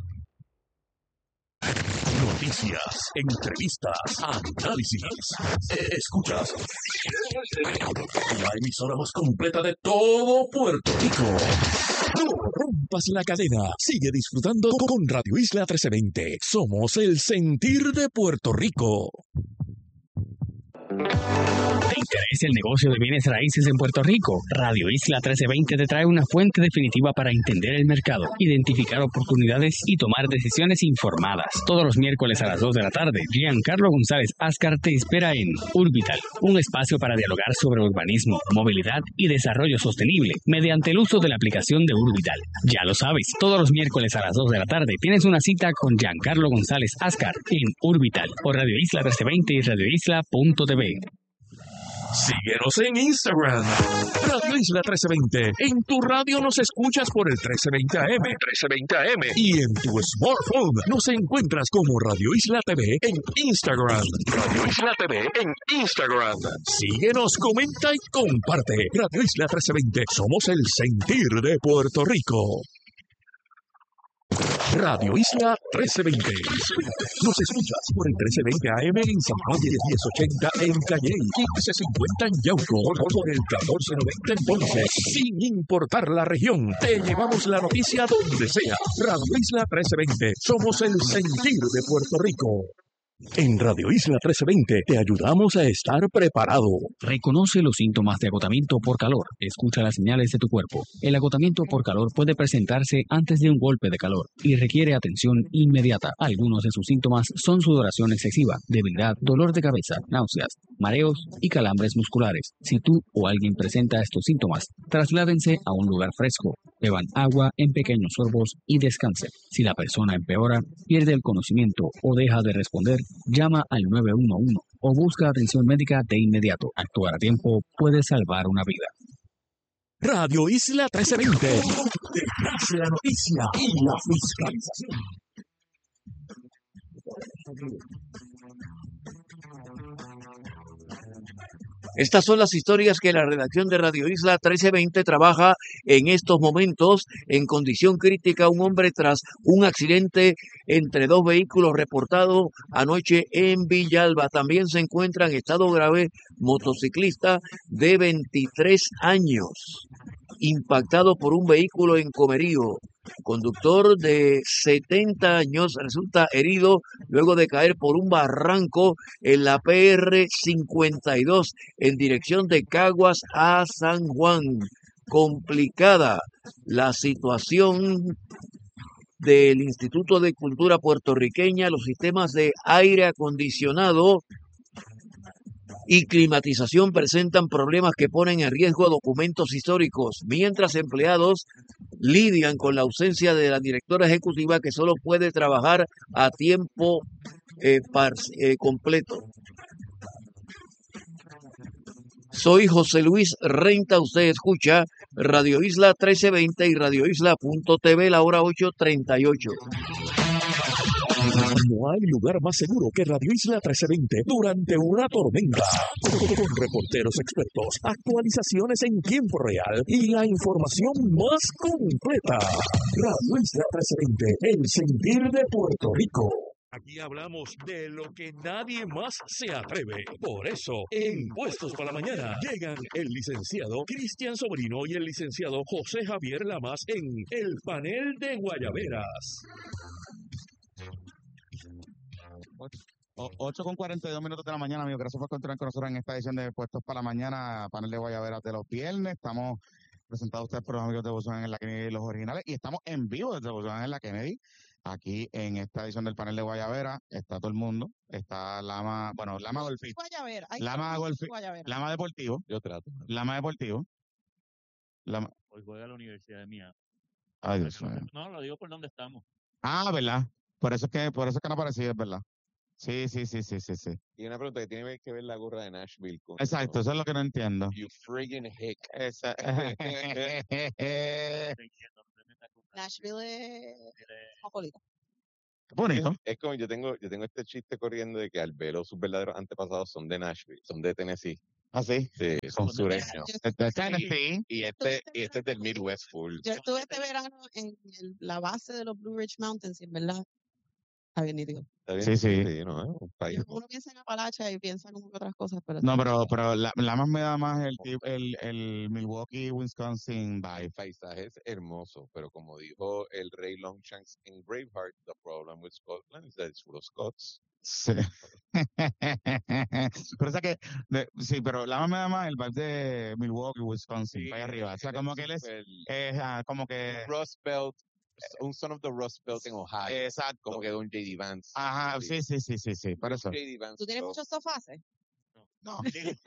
Noticias, entrevistas, análisis. Escuchas la emisora más completa de todo Puerto Rico. No rompas la cadena. Sigue disfrutando con Radio Isla trece veinte. Somos el sentir de Puerto Rico. ¿Te interesa el negocio de bienes raíces en Puerto Rico? Radio Isla trece veinte te trae una fuente definitiva para entender el mercado, identificar oportunidades y tomar decisiones informadas. Todos los miércoles a las dos de la tarde, Giancarlo González Ascar te espera en Urbital, un espacio para dialogar sobre urbanismo, movilidad y desarrollo sostenible mediante el uso de la aplicación de Urbital. Ya lo sabes, todos los miércoles a las dos de la tarde tienes una cita con Giancarlo González Ascar en Urbital por Radio Isla trece veinte y radio isla punto t v. Síguenos en Instagram, Radio Isla trece veinte. En tu radio nos escuchas por el trece veinte A M, trece veinte A M. Y en tu smartphone nos encuentras como Radio Isla T V en Instagram. Radio Isla T V en Instagram. Síguenos, comenta y comparte. Radio Isla trece veinte. Somos el sentir de Puerto Rico. Radio Isla trece veinte. Nos escuchas por el trece veinte A M en San Juan, diez ochenta en Calle, quince cincuenta en Yauco, por el catorce noventa en Ponce. Sin importar la región, te llevamos la noticia donde sea. Radio Isla trece veinte. Somos el sentir de Puerto Rico. En Radio Isla trece veinte te ayudamos a estar preparado. Reconoce los síntomas de agotamiento por calor. Escucha las señales de tu cuerpo. El agotamiento por calor puede presentarse antes de un golpe de calor y requiere atención inmediata. Algunos de sus síntomas son sudoración excesiva, debilidad, dolor de cabeza, náuseas, mareos y calambres musculares. Si tú o alguien presenta estos síntomas, trasládense a un lugar fresco. Beban agua en pequeños sorbos y descansen. Si la persona empeora, pierde el conocimiento o deja de responder, llama al nueve uno uno o busca atención médica de inmediato. Actuar a tiempo puede salvar una vida. Radio Isla trece veinte. Detrás de la noticia y la fiscalización. Estas son las historias que la redacción de Radio Isla trece veinte trabaja en estos momentos. En condición crítica, un hombre tras un accidente entre dos vehículos reportado anoche en Villalba. También se encuentra en estado grave motociclista de veintitrés años, impactado por un vehículo en Comerío. Conductor de setenta años resulta herido luego de caer por un barranco en la P R cincuenta y dos en dirección de Caguas a San Juan. Complicada la situación del Instituto de Cultura Puertorriqueña. Los sistemas de aire acondicionado y climatización presentan problemas que ponen en riesgo documentos históricos, mientras empleados lidian con la ausencia de la directora ejecutiva, que solo puede trabajar a tiempo eh, par, eh, completo. Soy José Luis Renta, usted escucha Radio Isla trece veinte y radio isla punto t v, la hora ocho treinta y ocho. No hay lugar más seguro que Radio Isla trece veinte durante una tormenta. Con reporteros expertos, actualizaciones en tiempo real y la información más completa. Radio Isla trece veinte, el sentir de Puerto Rico. Aquí hablamos de lo que nadie más se atreve. Por eso, en Puestos para la Mañana, llegan el licenciado Cristian Sobrino y el licenciado José Javier Lamas en el panel de Guayaberas. ocho con cuarenta y dos minutos de la mañana, amigos. Gracias por continuar con nosotros en esta edición de Puestos para la Mañana, panel de Guayaberas de los viernes. Estamos presentado a ustedes por los amigos de Bolsonaro en la Kennedy, los originales, y estamos en vivo desde Bolsonaro en la Kennedy. Aquí en esta edición del panel de Guayabera está todo el mundo. Está Lama, bueno, Lama Golfi, Guayabera. Hay Lama que Golfi, Guayabera. Lama Deportivo, Yo trato. Lama Deportivo. Lama... Hoy juega la Universidad de Miami. Ay, Dios mío. No, lo digo por dónde estamos. Ah, ¿verdad? Por eso es que, por eso es que no aparecía, es verdad. Sí, sí, sí, sí, sí, sí. Y una pregunta que tiene que ver la gorra de Nashville con Exacto, eso. eso es lo que no entiendo. You friggin' hick. Esa... Nashville es cosmopolita. Bonito. Es como yo tengo, yo tengo este chiste corriendo de que Albelo, sus verdaderos antepasados son de Nashville, son de Tennessee. ¿Ah, sí? Sí, son sureños. De Tennessee. Y este, y este es del Midwest full. Yo estuve este verano en el- la base de los Blue Ridge Mountains y en verdad está bien nítido. ¿Está bien? Sí, sí. sí no, es un país. Uno piensa en Apalacha y piensa como que otras cosas, pero No, pero, pero la, la más me da más el, tip- el, el Milwaukee, Wisconsin El vibe. paisaje es hermoso, pero como dijo el rey Longshanks en Braveheart, the problem with Scotland is that it's full of Scots. Sí. Pero o sea que, de- sí, pero la más me da más el vibe de Milwaukee, Wisconsin, para allá arriba. O sea, como que él es, súper- es, ah, como que, Rust Belt, un son of the Rust Belt en Ohio, exacto. como que de un J D Vance. Ajá, sí, sí, sí, sí, sí, por eso. J D Vance ¿tú tienes Belt. muchos sofás? eh? No.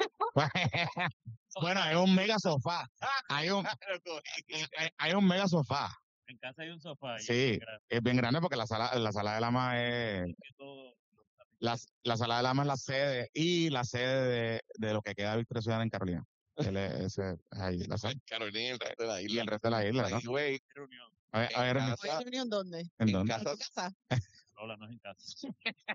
Bueno, hay un mega sofá. Hay un, hay, hay un mega sofá. En casa hay un sofá. y Sí, es grande, es bien grande porque la sala, la sala de Lama es, que todo- la, la sala de Lama es la sede y la sede de, de lo que queda de Victoria Ciudadana en Carolina. Él es, ese- ahí, la sala. Carolina y el resto de la Y isla. el resto de la isla, ¿no? By the way, reunión. A ver, a ver, en ¿Hoy casa, hay reunión dónde? ¿en en dónde? ¿En tu casa, casa? Hola, no es en casa.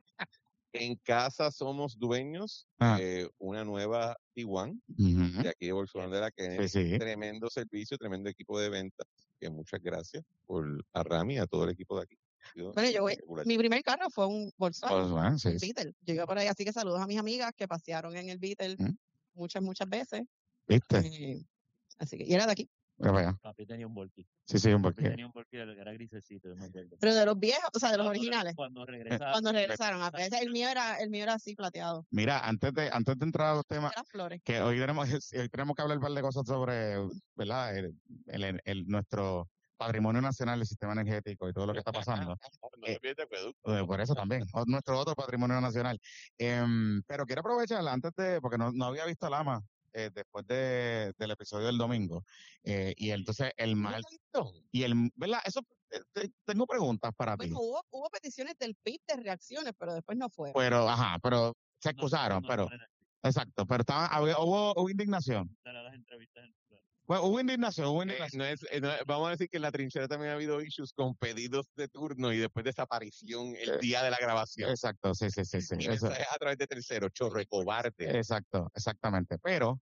en casa somos dueños Ah. de una nueva T uno Ujú. de aquí de Bolsonaro de la Kennedy. Sí, sí. Tremendo servicio, tremendo equipo de venta. Que muchas gracias por a Rami y a todo el equipo de aquí. Ha sido Bueno, yo voy, espectacular. mi primer carro fue un Volkswagen, Pues, bueno, sí, un sí. Beetle. Yo iba por ahí, así que saludos a mis amigas que pasearon en el Beetle ¿Mm? muchas, muchas veces. ¿Viste? Eh, así que, y era de aquí. Mira para allá. Papi tenía un Volky. Sí, sí, un Papi poquito. tenía un Volky que era grisecito, yo me acuerdo. Pero de los viejos, o sea, de los Cuando- originales. Cuando regresaba, Cuando regresaron, a veces el mío era, el mío era así plateado. Mira, antes de, antes de entrar a los temas, Eran flores. que hoy tenemos, hoy tenemos que hablar un par de cosas sobre, ¿verdad? El, el- el- nuestro patrimonio nacional, el sistema energético y todo lo que está pasando. No Eh, se pierde acueducto. Eh, Por eso también, o- nuestro otro patrimonio nacional. Em, pero quiero aprovechar antes de, porque no, no había visto a Lama eh, después de, del episodio del domingo. Eh, y entonces el mal, y el, ¿verdad? Eso, eh, te- tengo preguntas para ti. Bueno, hubo, hubo peticiones del P I B de reacciones, pero después no fueron. Pero, ajá, pero se no, excusaron, no, pero, no, no, no, exacto, pero estaba, había- hubo, hubo indignación. no, no, las entrevistas en- Bueno, hubo indignación, hubo Eh, indignación. no es, eh, no es- vamos a decir que en la trinchera también ha habido issues con pedidos de turno y después desaparición el Eh, día de la grabación. Exacto, sí, sí, sí, sí. Y eso- mensajes a través de terceros, chorre, cobarde. Exacto, exactamente. Pero,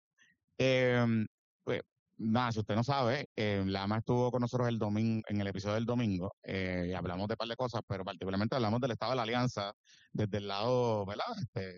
eh, pues, nada, si usted no sabe, eh, Lama estuvo con nosotros el domingo, en el episodio del domingo, eh, y hablamos de un par de cosas, pero particularmente hablamos del estado de la alianza, desde el lado, ¿verdad? Este,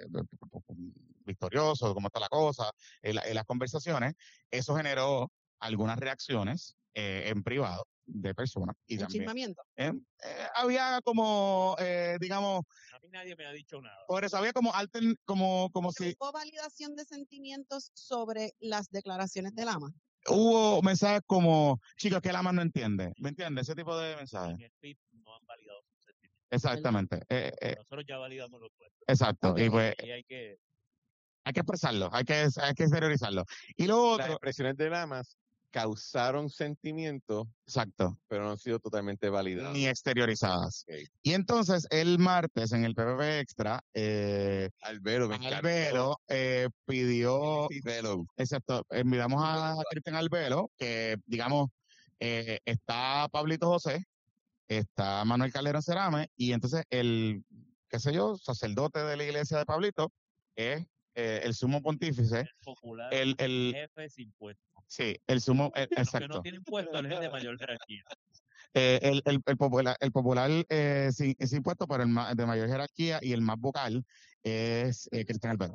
victorioso, cómo está la cosa, en, la- en las conversaciones. Eso generó algunas reacciones eh, en privado de personas. Y Un también chismamiento. eh, eh, había como, eh, digamos, A mí nadie me ha dicho nada. por eso había como, altern, como, como si ¿Hubo validación de sentimientos sobre las declaraciones de Lama? hubo mensajes como, chicos, que Lama no entiende. ¿Me entiendes? Ese tipo de mensajes. En el P I B no han validado sus sentimientos. Exactamente. Eh, eh, Nosotros ya validamos los nuestros. exacto. Ok. Y pues Y hay que... hay que expresarlo, hay que, hay que exteriorizarlo. Y lo Las otro, expresiones de Lamas causaron sentimientos, exacto, pero no han sido totalmente validadas. ni exteriorizadas. Ok. Y entonces el martes en el P P P Extra, eh, Albero, me encantó. Albelo eh, pidió, Sí, Velo. exacto, enviamos a Cristian Albelo, que digamos, eh, está Pablito José, está Manuel Calderón Cerame, y entonces el, qué sé yo, sacerdote de la iglesia de Pablito, es eh, el sumo pontífice, El popular el, el, jefe sin puesto. sí, el sumo, el- Los que no exacto, tienen puesto es el de mayor jerarquía. eh, el, el, el popular, el popular eh, sin, sin puesto, pero el ma- de mayor jerarquía y el más vocal es eh, Cristian Albelo.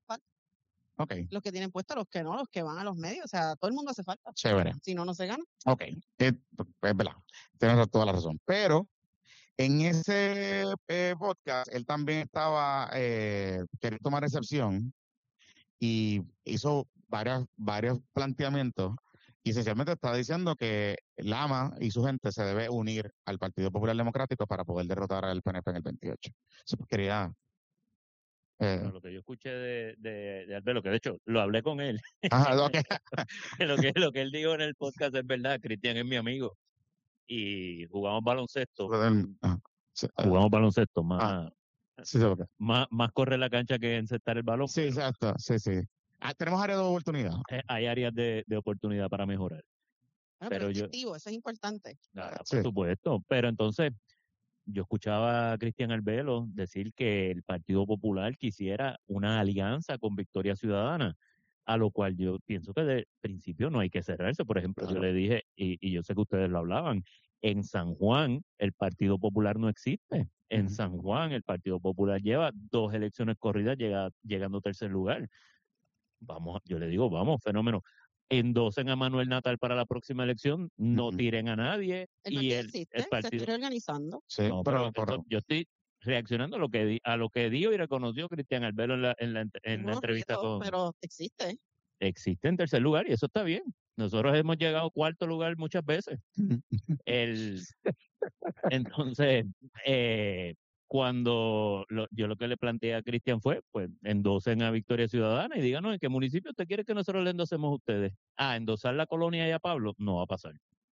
Ok, Los que tienen puesto, los que no, los que van a los medios. O sea, todo el mundo hace falta. chévere. Si no, no se gana. Ok, eh, es verdad, tienes toda la razón. Pero en ese eh, podcast, él también estaba eh, queriendo tomar excepción y hizo varias, varios planteamientos. y esencialmente está diciendo que Lama y su gente se debe unir al Partido Popular Democrático para poder derrotar al P N P en el veintiocho. Eso pues quería... Eh, Bueno, lo que yo escuché de, de, de Albelo, que de hecho lo hablé con él, ajá, ok. que lo que lo que él dijo en el podcast es verdad. Cristian es mi amigo y jugamos baloncesto, Ah, sí, eh, jugamos baloncesto, más, ah, sí, sí, ok. más, más corre la cancha que encestar el balón, Sí, pero exacto, sí, sí. Ah, tenemos área de oportunidad. eh, hay áreas de, de oportunidad para mejorar. Bueno, pero Pero es yo, activo, eso es importante. nada, Sí. por supuesto, pero entonces yo escuchaba a Cristian Albelo decir que el Partido Popular quisiera una alianza con Victoria Ciudadana, a lo cual yo pienso que de principio no hay que cerrarse. Por ejemplo, yo Claro. le dije, y, y yo sé que ustedes lo hablaban, en San Juan el Partido Popular no existe. En Ujú. San Juan el Partido Popular lleva dos elecciones corridas llega, llegando a tercer lugar. Vamos, yo le digo, vamos, fenómeno. Endosen a Manuel Natal para la próxima elección, no Ujú. tiren a nadie El y partido el, el existe, se está partido... reorganizando. Sí, No, pero, pero pero eso- yo estoy reaccionando a lo que di- a lo que dijo y reconoció Cristian Albelo en la, en la, ent- en la No, entrevista quieto, con... pero existe. Existe en tercer lugar y eso está bien. Nosotros hemos llegado a cuarto lugar muchas veces. El, entonces, eh, cuando lo- yo lo que le planteé a Cristian fue, pues, endosen a Victoria Ciudadana y díganos en qué municipio usted quiere que nosotros le endosemos a ustedes. Ah, endosar la colonia y a Pablo, no va a pasar.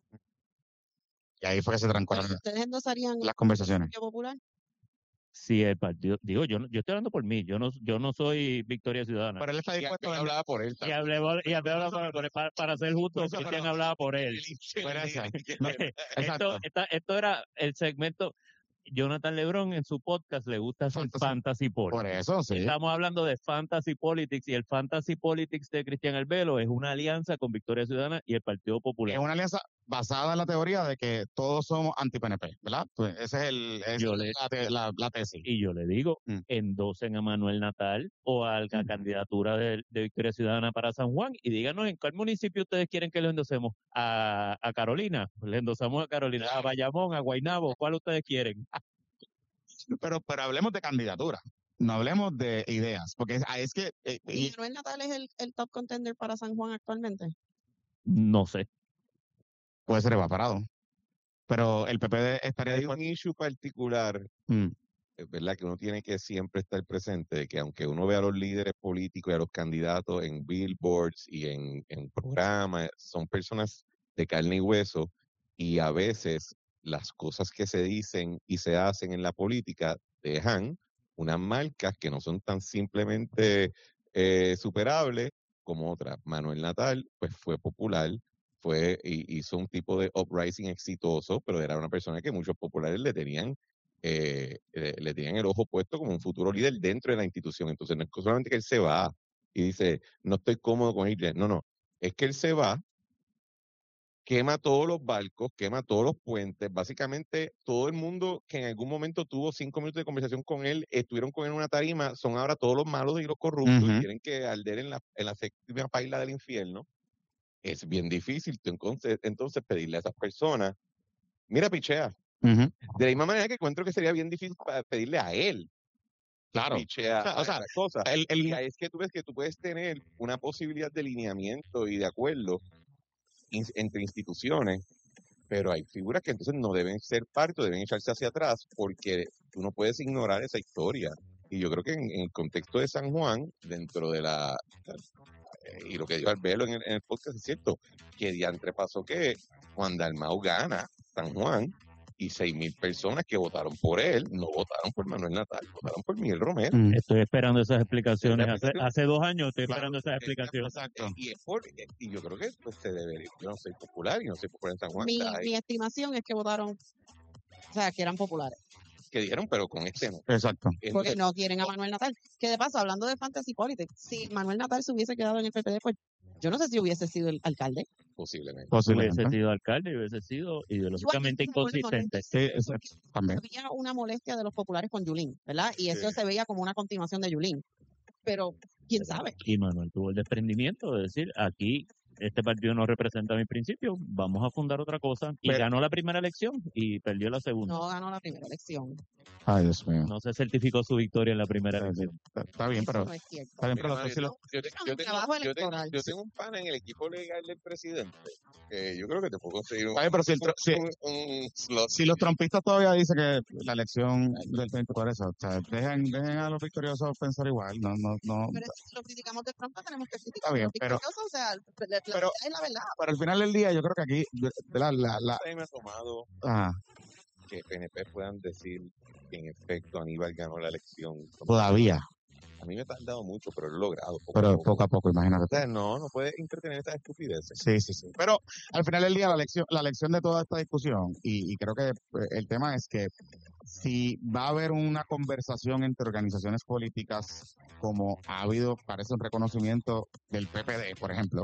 y ahí fue que se trancaron Pero ¿ustedes endosarían las conversaciones. el Partido Popular? Si el partido, digo, yo, no- yo estoy hablando por mí, yo no, yo no soy Victoria Ciudadana. Pero él está Y dispuesto a Albelo vender. hablaba por él Y también. hablé, y hablé para, para, para- para ser justo, Por eso, Cristian pero- hablaba por él. Por eso. No, esto, exacto. esta- esto era el segmento. Jonathan Lebron en su podcast le gusta hacer Fantasy. fantasy Por politics. eso, sí. Estamos hablando de fantasy politics y el fantasy politics de Cristian Albelo es una alianza con Victoria Ciudadana y el Partido Es Popular. una alianza basada en la teoría de que todos somos anti-P N P, ¿verdad? Pues ese es el, esa Yo es le- la, te- la- la tesis. Y yo le digo, Mm. endosen a Manuel Natal o a la Mm. candidatura de, de Victoria Ciudadana para San Juan y díganos en cuál municipio ustedes quieren que lo endosemos. A, a Carolina, le endosamos a Carolina, a Bayamón, a Guaynabo, ¿cuál ustedes quieren? Pero, pero hablemos de candidatura, no hablemos de ideas, porque es, ah, es que eh, ¿Y y- Manuel Natal es el, el top contender para San Juan actualmente? No sé. puede ser evaporado. Pero el P P D estaría Hay un dispuesto. issue particular, Mm, es verdad, que uno tiene que siempre estar presente, de que aunque uno vea a los líderes políticos y a los candidatos en billboards y en, en programas, son personas de carne y hueso, y a veces las cosas que se dicen y se hacen en la política dejan unas marcas que no son tan simplemente eh, superables como otras. Manuel Natal, pues fue popular, fue, y hizo un tipo de uprising exitoso, pero era una persona que muchos populares le tenían eh, le, le tenían el ojo puesto como un futuro líder dentro de la institución. Entonces, no es solamente que él se va y dice, no estoy cómodo con Hitler. No, no. Es que él se va, quema todos los barcos, quema todos los puentes. Básicamente, todo el mundo que en algún momento tuvo cinco minutos de conversación con él, estuvieron con él en una tarima, son ahora todos los malos y los corruptos y Ujú. tienen que arder en la, en la séptima paila del infierno. Es bien difícil tú entonces, entonces pedirle a esas personas, mira, pichea. Ujú. De la misma manera que encuentro que sería bien difícil pa- pedirle a él Claro. pichea O sea, a o sea, esas cosas. el, el- Y ahí es que tú ves que tú puedes tener una posibilidad de lineamiento y de acuerdo in- entre instituciones, pero hay figuras que entonces no deben ser parte, o deben echarse hacia atrás, porque tú no puedes ignorar esa historia. Y yo creo que en, en el contexto de San Juan, dentro de la, eh, y lo que dijo Albelo en el, en el podcast es cierto, que diantre pasó que Juan Dalmau gana San Juan y seis mil personas que votaron por él no votaron por Manuel Natal, votaron por Miguel Romero. Mm, Estoy esperando esas explicaciones. Esa Hace, explicación- hace dos años estoy Claro, esperando esas Eh, explicaciones. exacto. Y es por, eh, y yo creo que pues, se debería, yo no soy popular y no soy popular en San Juan, Mi, o sea, hay mi estimación es que votaron, o sea, que eran populares, que dijeron, pero con este no. Exacto. porque Entonces, no quieren a Manuel Natal. Que de paso, hablando de fantasy politics, si Manuel Natal se hubiese quedado en el P P D, pues yo no sé si hubiese sido el alcalde. posiblemente. Posiblemente. Hubiese sido alcalde y hubiese sido ideológicamente Igual, se pone inconsistente. Sí, exacto. También. Había una molestia de los populares con Yulín, ¿verdad? Y eso Sí. se veía como una continuación de Yulín. Pero, ¿quién sabe? Y Manuel tuvo el desprendimiento de decir, aquí este partido no representa mis principios, vamos a fundar otra cosa. Y Pero- ganó la primera elección y perdió la segunda. No ganó la primera elección. Ay, Dios mío. No se certificó su victoria en la primera Está, elección. está bien, pero Eso no es cierto. está bien, pero Mira, los- si los- yo, te- Es un yo tengo, trabajo yo, tengo, electoral. yo tengo un pana en el equipo legal del presidente, que yo creo que te puedo conseguir un, Está bien, pero si el tro- si- un, un slot. si los trompistas todavía dicen que la elección del veinticuatro, eso, o sea, dejen, dejen a los victoriosos pensar igual, no, no, no. Pero si lo criticamos de Trump, tenemos que criticar Está a bien, los pero- victoriosos, o sea, la, la pero- verdad es la verdad. Pero al final del día, yo creo que aquí, de- de la, la, la, A mí me ha tomado ah, que P N P puedan decir que en efecto Aníbal ganó la elección. todavía, A mí me ha tardado mucho, pero lo he logrado. Poco pero a poco. poco a poco, O imagínate. sea, no, no puedes entretener estas estupideces. Sí, sí, sí. Pero al final del día, la lección, la lección de toda esta discusión, y, y creo que eh, el tema es que si va a haber una conversación entre organizaciones políticas, como ha habido, parece un reconocimiento del P P D, por ejemplo,